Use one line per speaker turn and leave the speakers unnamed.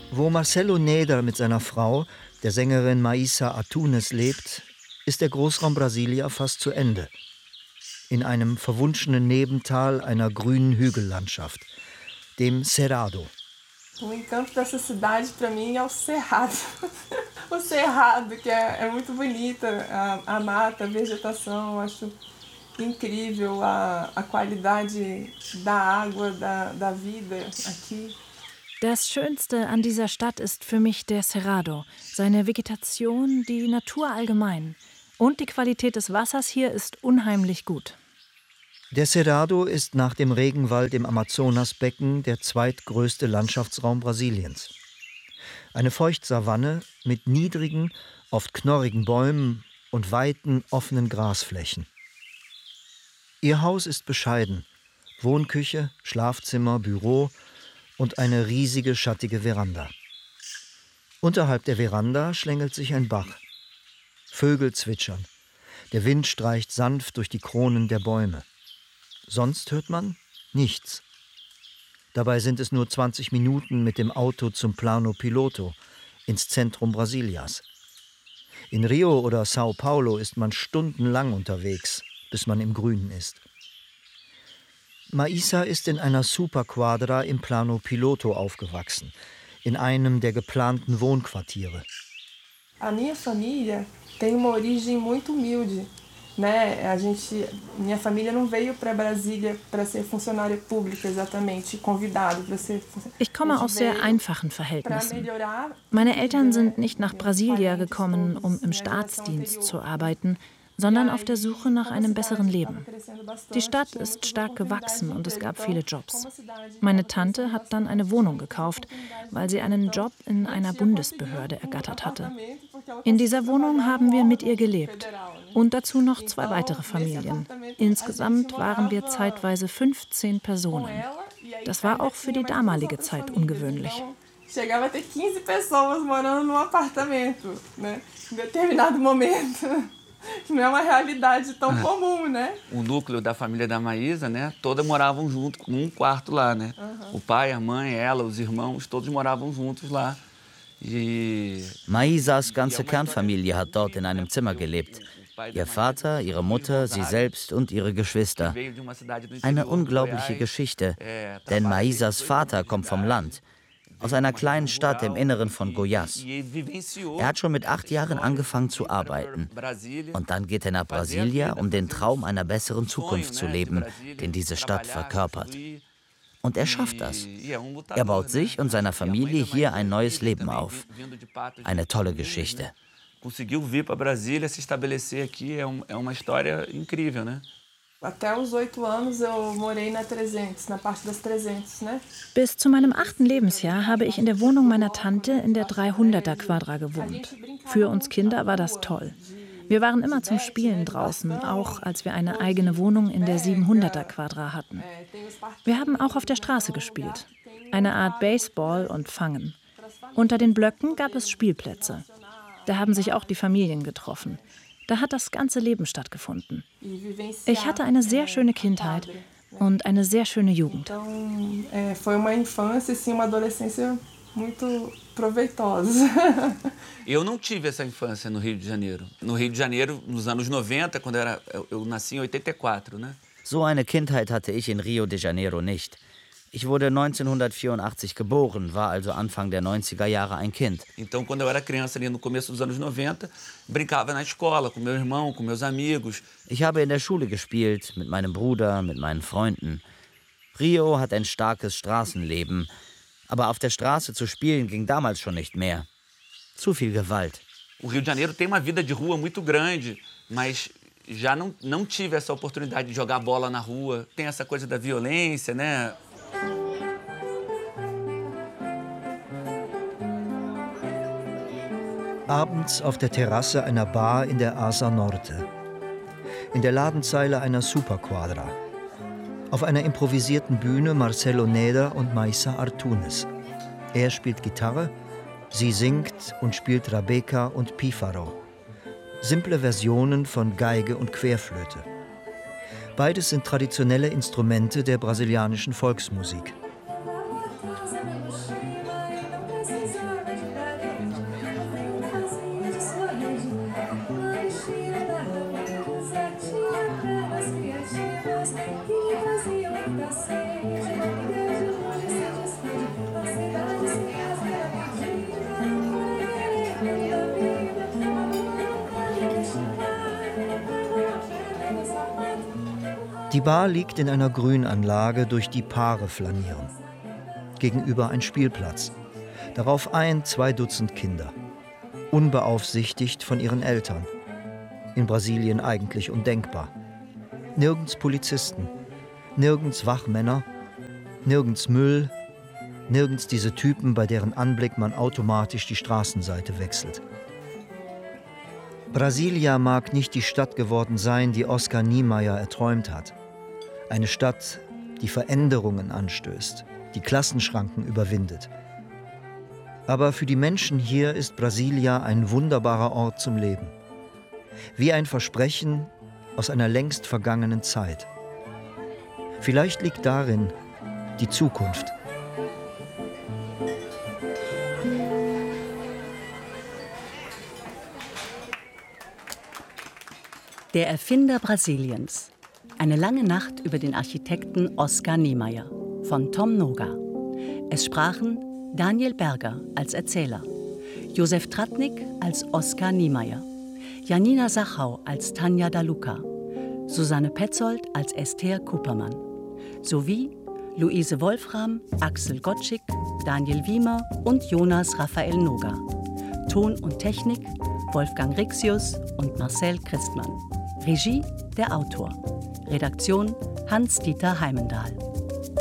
Wo Marcelo Neder mit seiner Frau, der Sängerin Maísa Antunes, lebt, ist der Großraum Brasilia fast zu Ende. In einem verwunschenen Nebental einer grünen Hügellandschaft, dem Cerrado.
O encanto dessa cidade para mim é o Cerrado. O Cerrado, que é muito bonita, a mata, a vegetação, eu acho incrível a qualidade da água, da vida aqui.
Das Schönste an dieser Stadt ist für mich der Cerrado, seine Vegetation, die Natur allgemein. Und die Qualität des Wassers hier ist unheimlich gut.
Der Cerrado ist nach dem Regenwald im Amazonasbecken der zweitgrößte Landschaftsraum Brasiliens. Eine Feuchtsavanne mit niedrigen, oft knorrigen Bäumen und weiten, offenen Grasflächen. Ihr Haus ist bescheiden: Wohnküche, Schlafzimmer, Büro und eine riesige, schattige Veranda. Unterhalb der Veranda schlängelt sich ein Bach. Vögel zwitschern. Der Wind streicht sanft durch die Kronen der Bäume. Sonst hört man nichts. Dabei sind es nur 20 Minuten mit dem Auto zum Plano Piloto, ins Zentrum Brasilias. In Rio oder Sao Paulo ist man stundenlang unterwegs, bis man im Grünen ist. Maísa ist in einer Superquadra im Plano Piloto aufgewachsen, in einem der geplanten Wohnquartiere.
A minha família tem uma origem muito humilde, né? Minha família não veio para Brasília para ser funcionária pública exatamente, convidado para ser.
Ich komme aus sehr einfachen Verhältnissen. Meine Eltern sind nicht nach Brasilia gekommen, um im Staatsdienst zu arbeiten, sondern auf der Suche nach einem besseren Leben. Die Stadt ist stark gewachsen und es gab viele Jobs. Meine Tante hat dann eine Wohnung gekauft, weil sie einen Job in einer Bundesbehörde ergattert hatte. In dieser Wohnung haben wir mit ihr gelebt und dazu noch 2 weitere Familien. Insgesamt waren wir zeitweise 15 Personen. Das war auch für die damalige Zeit ungewöhnlich.
Chegava a ter 15 pessoas morando num apartamento, né? Em determinado momento. Não é uma realidade tão comum, né?
O núcleo da família da Maísa, né? Todas moravam junto, num quarto lá, né? O pai, a mãe, ela, os irmãos, todos moravam juntos lá.
Maísas ganze Kernfamilie hat dort in einem Zimmer gelebt. Ihr Vater, ihre Mutter, sie selbst und ihre Geschwister. Eine unglaubliche Geschichte, denn Maísas Vater kommt vom Land, aus einer kleinen Stadt im Inneren von Goiás. Er hat schon mit 8 Jahren angefangen zu arbeiten. Und dann geht er nach Brasilia, um den Traum einer besseren Zukunft zu leben, den diese Stadt verkörpert. Und er schafft das. Er baut sich und seiner Familie hier ein neues Leben auf. Eine tolle Geschichte.
Conseguiu vir para Brasília, se estabelecer aqui, é uma história incrível, né?
Até os 8 anos eu morei na 300, na parte das 300, ne?
Bis zu meinem 8. Lebensjahr habe ich in der Wohnung meiner Tante in der 300er Quadra gewohnt. Für uns Kinder war das toll. Wir waren immer zum Spielen draußen, auch als wir eine eigene Wohnung in der 700er Quadra hatten. Wir haben auch auf der Straße gespielt. Eine Art Baseball und Fangen. Unter den Blöcken gab es Spielplätze. Da haben sich auch die Familien getroffen. Da hat das ganze Leben stattgefunden. Ich hatte eine sehr schöne Kindheit und eine sehr schöne Jugend.
Foi uma infância, sim, uma adolescência muito proveitosa.
Eu não tive essa infância no Rio de Janeiro. No Rio de Janeiro, nos anos 90, quando eu nasci em 84, né?
So eine Kindheit hatte ich in Rio de Janeiro nicht. Ich wurde 1984 geboren, war also Anfang der 90er Jahre ein Kind.
Então, quando eu era criança, ali no começo dos anos 90, brincava na escola com meu irmão, com meus amigos.
Ich habe in der Schule gespielt, mit meinem Bruder, mit meinen Freunden. Rio hat ein starkes Straßenleben, aber auf der Straße zu spielen ging damals schon nicht mehr. Zu viel Gewalt.
O Rio de Janeiro tem uma vida de rua muito grande, mas já não tive essa oportunidade de jogar bola na rua. Tem essa coisa da violência, né?
Abends auf der Terrasse einer Bar in der Asa Norte. In der Ladenzeile einer Superquadra. Auf einer improvisierten Bühne Marcelo Neder und Maísa Antunes. Er spielt Gitarre, sie singt und spielt Rabeca und Pífaro. Simple Versionen von Geige und Querflöte. Beides sind traditionelle Instrumente der brasilianischen Volksmusik. Die Bar liegt in einer Grünanlage, durch die Paare flanieren. Gegenüber ein Spielplatz. Darauf 2 Dutzend Kinder. Unbeaufsichtigt von ihren Eltern. In Brasilien eigentlich undenkbar. Nirgends Polizisten, nirgends Wachmänner, nirgends Müll, nirgends diese Typen, bei deren Anblick man automatisch die Straßenseite wechselt. Brasilia mag nicht die Stadt geworden sein, die Oscar Niemeyer erträumt hat. Eine Stadt, die Veränderungen anstößt, die Klassenschranken überwindet. Aber für die Menschen hier ist Brasilia ein wunderbarer Ort zum Leben. Wie ein Versprechen aus einer längst vergangenen Zeit. Vielleicht liegt darin die Zukunft.
Der Erfinder Brasiliens. Eine lange Nacht über den Architekten Oscar Niemeyer von Tom Noga. Es sprachen Daniel Berger als Erzähler, Josef Tratnik als Oscar Niemeyer, Janina Sachau als Tanja Daluca, Susanne Petzold als Esther Kuppermann, sowie Luise Wolfram, Axel Gottschick, Daniel Wiemer und Jonas Raphael Noga. Ton und Technik Wolfgang Rixius und Marcel Christmann. Regie der Autor. Redaktion Hans-Dieter Heimendahl.